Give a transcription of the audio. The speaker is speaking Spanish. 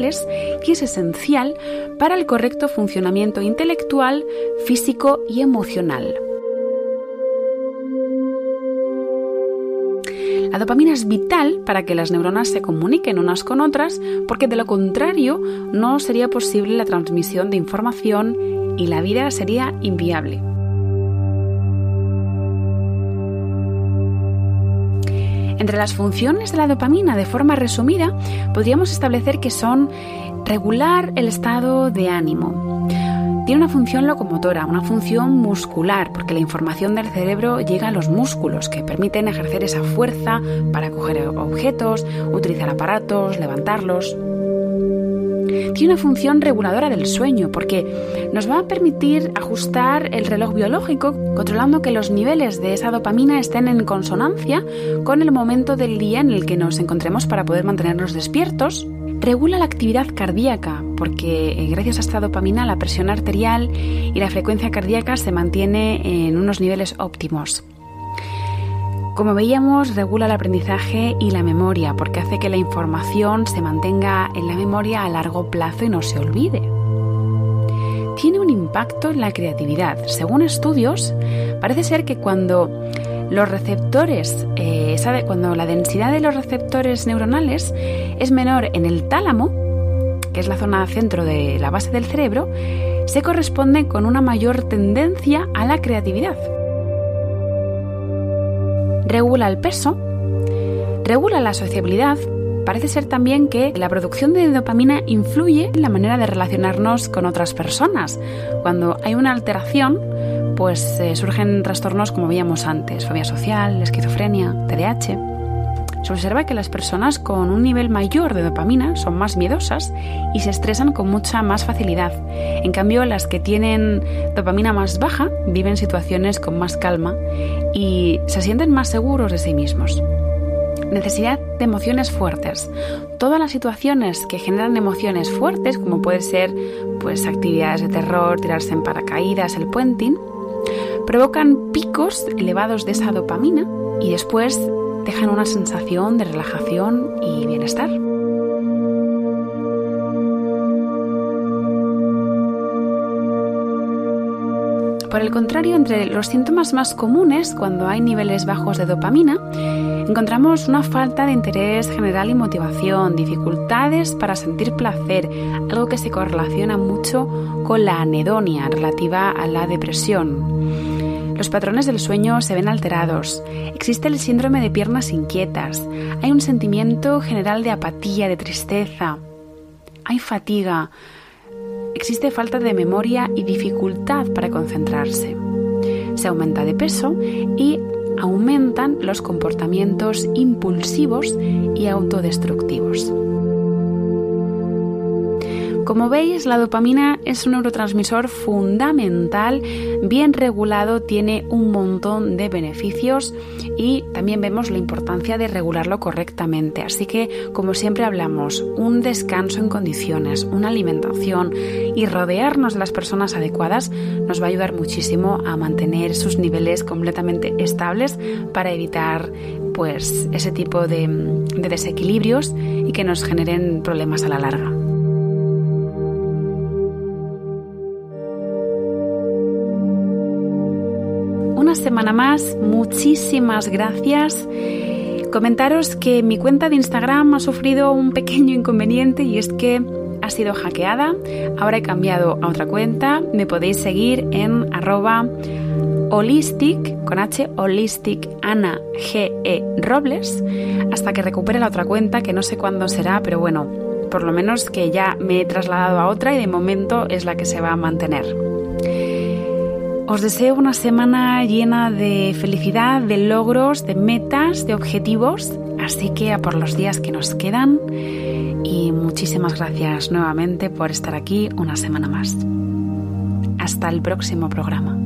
neuronales y es esencial para el correcto funcionamiento intelectual, físico y emocional. La dopamina es vital para que las neuronas se comuniquen unas con otras, porque de lo contrario no sería posible la transmisión de información y la vida sería inviable. Entre las funciones de la dopamina, de forma resumida, podríamos establecer que son regular el estado de ánimo. Tiene una función locomotora, una función muscular, porque la información del cerebro llega a los músculos, que permiten ejercer esa fuerza para coger objetos, utilizar aparatos, levantarlos. Tiene una función reguladora del sueño, porque nos va a permitir ajustar el reloj biológico, controlando que los niveles de esa dopamina estén en consonancia con el momento del día en el que nos encontremos para poder mantenernos despiertos. Regula la actividad cardíaca, porque gracias a esta dopamina la presión arterial y la frecuencia cardíaca se mantiene en unos niveles óptimos. Como veíamos, regula el aprendizaje y la memoria, porque hace que la información se mantenga en la memoria a largo plazo y no se olvide. Tiene un impacto en la creatividad. Según estudios, parece ser que cuando los receptores, cuando la densidad de los receptores neuronales es menor en el tálamo, que es la zona centro de la base del cerebro, se corresponde con una mayor tendencia a la creatividad. Regula el peso, regula la sociabilidad. Parece ser también que la producción de dopamina influye en la manera de relacionarnos con otras personas. Cuando hay una alteración, pues surgen trastornos como veíamos antes, fobia social, esquizofrenia, TDAH. Se observa que las personas con un nivel mayor de dopamina son más miedosas y se estresan con mucha más facilidad. En cambio, las que tienen dopamina más baja viven situaciones con más calma y se sienten más seguros de sí mismos. Necesidad de emociones fuertes. Todas las situaciones que generan emociones fuertes, como puede ser pues actividades de terror, tirarse en paracaídas, el puenting, provocan picos elevados de esa dopamina y después dejan una sensación de relajación y bienestar. Por el contrario, entre los síntomas más comunes cuando hay niveles bajos de dopamina, encontramos una falta de interés general y motivación, dificultades para sentir placer, algo que se correlaciona mucho con la anedonia relativa a la depresión. Los patrones del sueño se ven alterados, existe el síndrome de piernas inquietas, hay un sentimiento general de apatía, de tristeza, hay fatiga, existe falta de memoria y dificultad para concentrarse. Se aumenta de peso y aumentan los comportamientos impulsivos y autodestructivos. Como veis, la dopamina es un neurotransmisor fundamental, bien regulado, tiene un montón de beneficios y también vemos la importancia de regularlo correctamente. Así que, como siempre hablamos, un descanso en condiciones, una alimentación y rodearnos de las personas adecuadas nos va a ayudar muchísimo a mantener sus niveles completamente estables para evitar pues ese tipo de desequilibrios y que nos generen problemas a la larga. Una semana más, muchísimas gracias. Comentaros que mi cuenta de Instagram ha sufrido un pequeño inconveniente y es que ha sido hackeada. Ahora he cambiado a otra cuenta. Me podéis seguir en @holistic, con H, holistic, Ana G.E. Robles, hasta que recupere la otra cuenta, que no sé cuándo será, pero bueno, por lo menos que ya me he trasladado a otra y de momento es la que se va a mantener. Os deseo una semana llena de felicidad, de logros, de metas, de objetivos, así que a por los días que nos quedan y muchísimas gracias nuevamente por estar aquí una semana más. Hasta el próximo programa.